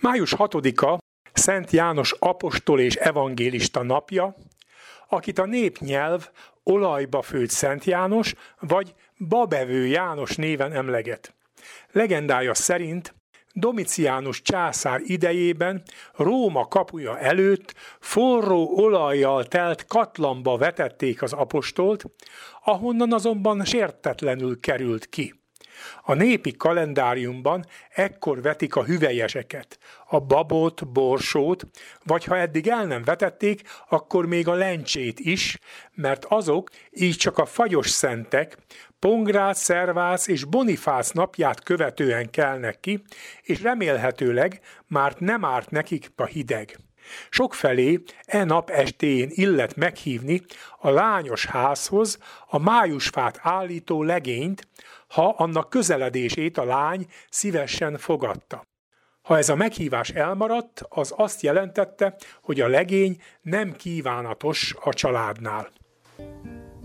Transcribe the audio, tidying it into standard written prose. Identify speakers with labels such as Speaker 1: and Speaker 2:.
Speaker 1: Május 6-a Szent János apostol és evangélista napja, akit a népnyelv olajba főtt Szent János vagy babevő János néven emleget. Legendája szerint Domitianus császár idejében Róma kapuja előtt forró olajjal telt katlamba vetették az apostolt, ahonnan azonban sértetlenül került ki. A népi kalendáriumban ekkor vetik a hüvelyeseket, a babot, borsót, vagy ha eddig el nem vetették, akkor még a lencsét is, mert azok így csak a fagyos szentek, Pongrác, Szervác és Bonifác napját követően kelnek ki, és remélhetőleg már nem árt nekik a hideg. Sokfelé nap estéjén illet meghívni a lányos házhoz a májusfát állító legényt, ha annak közeledését a lány szívesen fogadta. Ha ez a meghívás elmaradt, az azt jelentette, hogy a legény nem kívánatos a családnál.